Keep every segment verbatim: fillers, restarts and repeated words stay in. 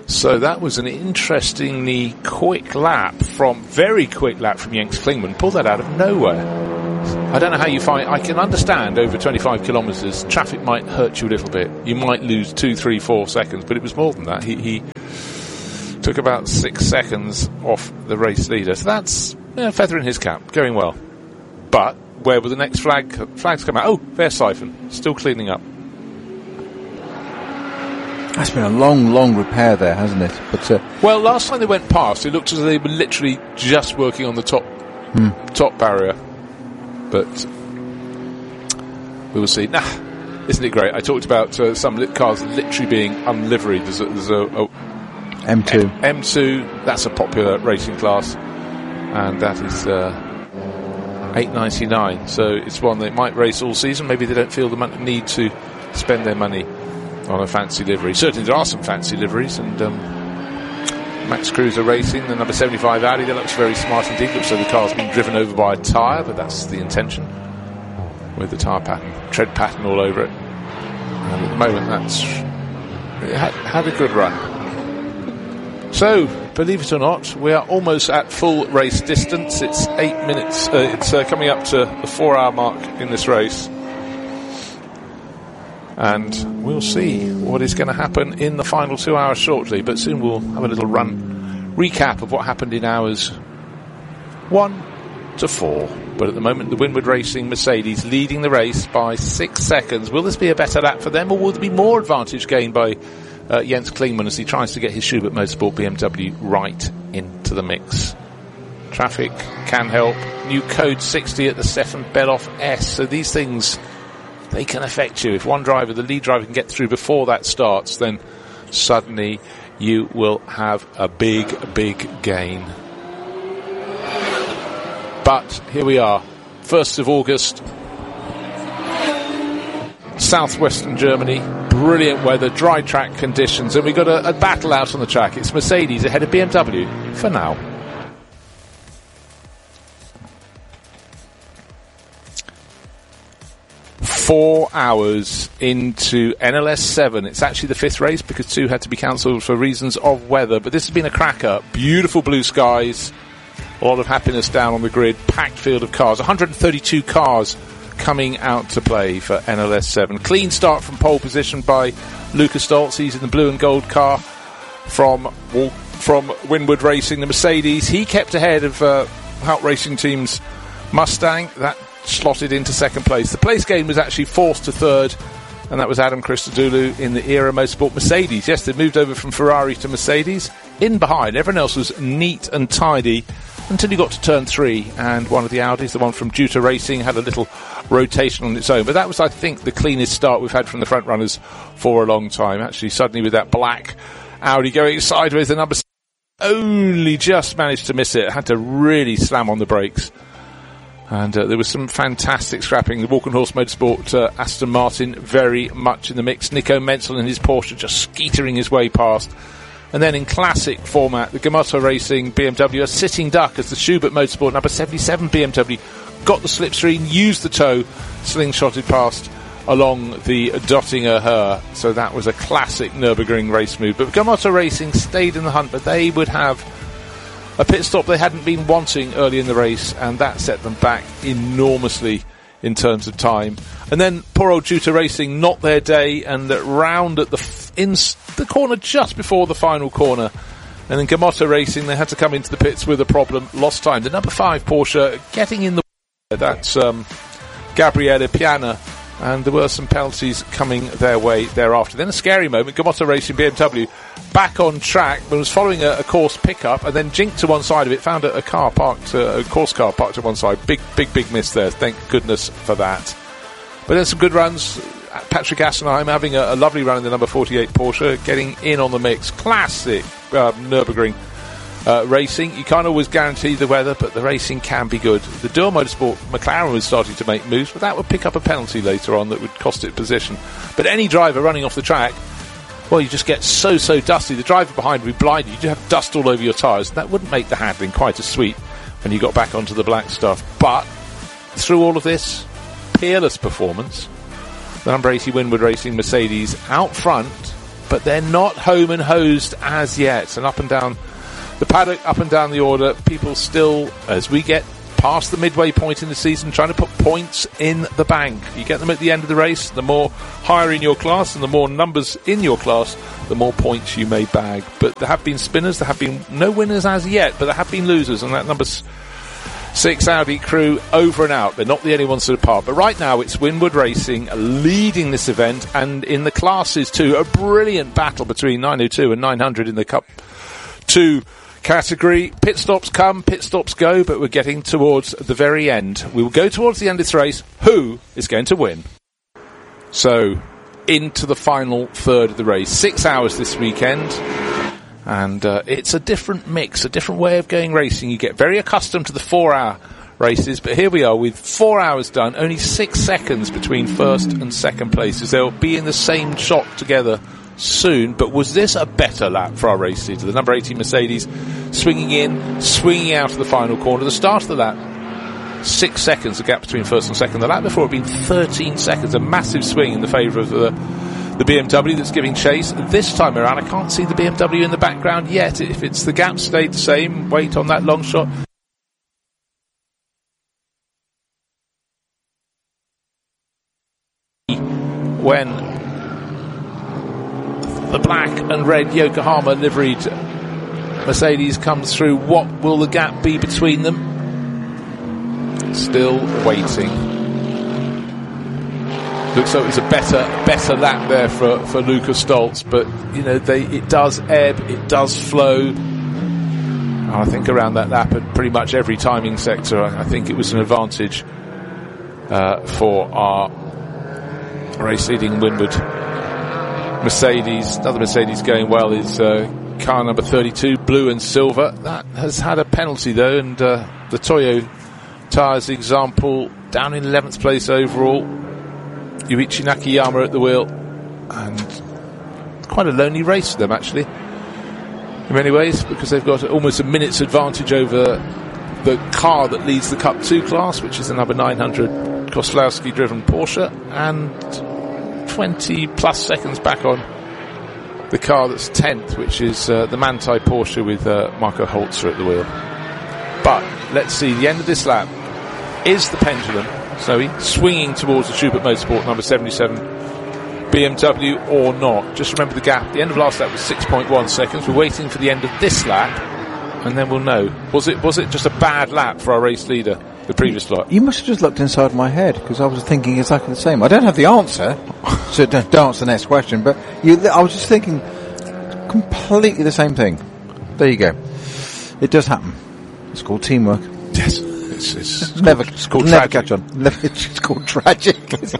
So that was an interestingly quick lap from, very quick lap from Jens Klingmann. Pulled that out of nowhere. I don't know how you find, I can understand over twenty-five kilometres, traffic might hurt you a little bit. You might lose two, three, four seconds, but it was more than that. He, he took about six seconds off the race leader. So that's a feather in his cap, going well. But where will the next flag flags come out? Oh, Verstappen, still cleaning up. That's been a long, long repair there, hasn't it? But uh, well, last time they went past, it looked as though they were literally just working on the top hmm. top barrier. But we will see. Nah, isn't it great? I talked about uh, some cars literally being unliveried. There's a, there's a, a M two. M- M two, that's a popular racing class, and that is uh, eight ninety-nine. So it's one that might race all season. Maybe they don't feel the need to spend their money on a fancy livery. Certainly there are some fancy liveries, and um, Max Kruse Racing, the number seventy-five Audi, that looks very smart indeed. Looks like the car's been driven over by a tyre, but that's the intention, with the tyre pattern, tread pattern all over it. And at the moment that's it had, had a good run. So, believe it or not, we are almost at full race distance. It's eight minutes, uh, it's uh, coming up to the four hour mark in this race. And we'll see what is going to happen in the final two hours shortly. But soon we'll have a little run recap of what happened in hours one to four. But at the moment, the Winward Racing Mercedes leading the race by six seconds. Will this be a better lap for them, or will there be more advantage gained by uh, Jens Klingmann as he tries to get his Schubert Motorsport B M W right into the mix? Traffic can help. New code sixty at the Stefan Beloff S. So these things, they can affect you. If one driver, the lead driver, can get through before that starts, then suddenly you will have a big, big gain. But here we are, first of August, southwestern Germany, brilliant weather, dry track conditions, and we've got a, a battle out on the track. It's Mercedes ahead of B M W for now. Four hours into N L S seven. It's actually the fifth race because two had to be cancelled for reasons of weather. But this has been a cracker. Beautiful blue skies. A lot of happiness down on the grid. Packed field of cars. one hundred thirty-two cars coming out to play for N L S seven. Clean start from pole position by Lucas Stoltz. He's in the blue and gold car from from Winward Racing, the Mercedes. He kept ahead of uh, Hout Racing Team's Mustang. That slotted into second place. The place gain was actually forced to third, and that was Adam Christodoulou in the Era Motorsport Mercedes. Yes, they moved over from Ferrari to Mercedes. In behind, everyone else was neat and tidy until you got to turn three, and one of the Audis, the one from Duta Racing, had a little rotation on its own. But that was, I think, the cleanest start we've had from the front runners for a long time. Actually, suddenly with that black Audi going sideways, the number only just managed to miss it. Had to really slam on the brakes. And uh, there was some fantastic scrapping. The Walkenhorst Motorsport uh, Aston Martin very much in the mix. Nico Menzel and his Porsche just skeetering his way past. And then in classic format, the Gamoto Racing B M W, a sitting duck as the Schubert Motorsport number seventy-seven B M W got the slipstream, used the toe, slingshotted past along the Dottinger Her. So that was a classic Nürburgring race move. But Gamoto Racing stayed in the hunt, but they would have a pit stop they hadn't been wanting early in the race, and that set them back enormously in terms of time. And then poor old Duta Racing, not their day, and round at the f- in the corner just before the final corner. And then Gamoto Racing, they had to come into the pits with a problem, lost time. The number five Porsche getting in the that's um, Gabriele Piana, and there were some penalties coming their way thereafter. Then a scary moment, Gamoto Racing B M W back on track, but was following a, a course pickup and then jinked to one side of it, found a, a car parked, uh, a course car parked to one side. Big, big, big miss there. Thank goodness for that. But there's some good runs. Patrick Assenheim having a, a lovely run in the number forty-eight Porsche, getting in on the mix. Classic uh, Nürburgring uh, racing. You can't always guarantee the weather, but the racing can be good. The Dual Motorsport McLaren was starting to make moves, but that would pick up a penalty later on that would cost it position. But any driver running off the track, well, you just get so, so dusty. The driver behind would be blinded. You'd have dust all over your tyres. That wouldn't make the handling quite as sweet when you got back onto the black stuff. But through all of this, peerless performance. The number eighty Winward Racing Mercedes out front but they're not home and hosed as yet. And up and down the paddock, up and down the order, people still, as we get past the midway point in the season, trying to put points in the bank. You get them at the end of the race, the more higher in your class and the more numbers in your class, the more points you may bag. But there have been spinners, there have been no winners as yet, but there have been losers, and that number's six Audi crew over and out. They're not the only ones to depart. But right now it's Winwood Racing leading this event, and in the classes too, a brilliant battle between nine oh two and nine hundred in the Cup two category. Pit stops come, pit stops go, but we're getting towards the very end. We will go towards the end of this race. Who is going to win? So, into the final third of the race. Six hours this weekend. And uh, it's a different mix, a different way of going racing. You get very accustomed to the four-hour races, but here we are with four hours done, only six seconds between first and second places. They'll be in the same shot together soon, but was this a better lap for our race leader? The number eighteen Mercedes swinging in, swinging out of the final corner. The start of the lap, six seconds, the gap between first and second. The lap before had been thirteen seconds, a massive swing in the favour of the The B M W that's giving chase. This time around, I can't see the B M W in the background yet. If it's the gap stayed the same, wait on that long shot. When the black and red Yokohama liveried Mercedes comes through, what will the gap be between them? Still waiting. Looks like it was a better better lap there for, for Lucas Stoltz, but you know they it does ebb, it does flow. And I think around that lap at pretty much every timing sector, I, I think it was an advantage uh, for our race-leading Winwood Mercedes. Another Mercedes going well is uh, car number thirty-two, blue and silver. That has had a penalty though, and uh, the Toyo Tyres example down in eleventh place overall. Yuichi Nakayama at the wheel, and quite a lonely race for them actually in many ways, because they've got almost a minute's advantage over the car that leads the Cup two class, which is the number nine hundred Koslowski driven Porsche, and twenty plus seconds back on the car that's tenth, which is uh, the Manthey Porsche with uh, Marco Holzer at the wheel. But let's see, the end of this lap is the pendulum. So he's swinging towards the Schubert Motorsport number seventy-seven B M W or not. Just remember the gap. The end of last lap was six point one seconds. We're waiting for the end of this lap, and then we'll know. Was it was it just a bad lap for our race leader, the previous lap? You must have just looked inside my head, because I was thinking exactly the same. I don't have the answer, so don't, don't answer the next question, but you, I was just thinking completely the same thing. There you go. It does happen. It's called teamwork. Yes. It's, it's, it's never, called, it's called never tragic. catch on. It's called tragic.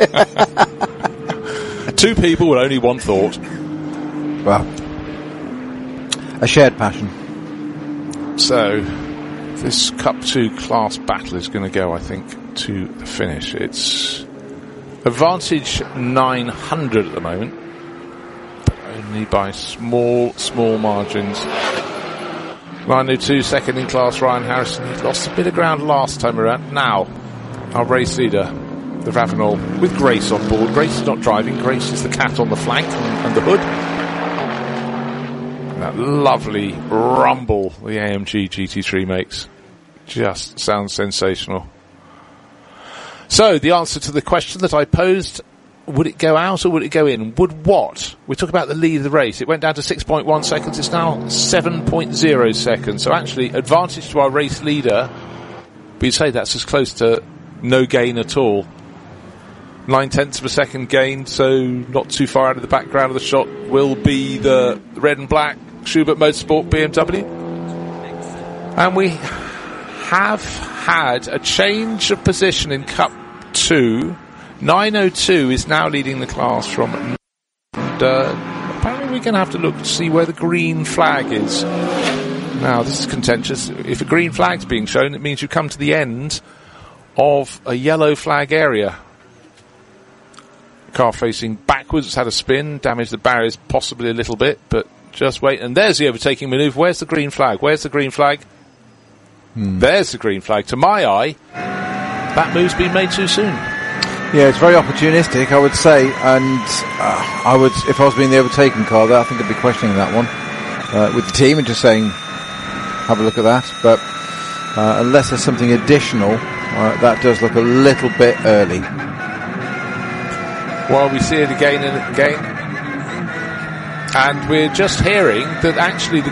Two people with only one thought. Well, a shared passion. So, this Cup two class battle is going to go, I think, to the finish. It's advantage nine hundred at the moment, but only by small, small margins. nine oh two second in class, Ryan Harrison. He lost a bit of ground last time around. Now, our race leader, the Ravenol, with Grace on board. Grace is not driving. Grace is the cat on the flank and, and the hood. And that lovely rumble the A M G G T three makes just sounds sensational. So, the answer to the question that I posed, would it go out or would it go in? Would what? We talk about the lead of the race. It went down to six point one seconds. It's now seven point oh seconds. So actually, advantage to our race leader. But you'd say that's as close to no gain at all. Nine tenths of a second gain, so not too far out of the background of the shot will be the red and black Schubert Motorsport B M W. And we have had a change of position in Cup two. nine oh two is now leading the class from, and uh, apparently we're going to have to look to see where the green flag is. Now this is contentious. If a green flag's being shown, it means you come to the end of a yellow flag area. Car facing backwards, it's had a spin, damaged the barriers possibly a little bit, but just wait. And there's the overtaking manoeuvre. Where's the green flag? Where's the green flag? Hmm. There's the green flag. To my eye, that move's been made too soon. Yeah, it's very opportunistic, I would say, and uh, I would, if I was being the overtaken car there, I think I'd be questioning that one uh, with the team and just saying, have a look at that. But uh, unless there's something additional, uh, that does look a little bit early. Well, we see it again and again, and we're just hearing that actually the